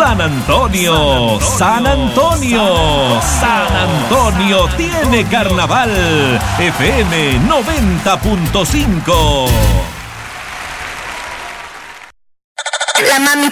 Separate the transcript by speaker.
Speaker 1: San Antonio, San Antonio, San Antonio tiene carnaval. FM 90.5.
Speaker 2: La mami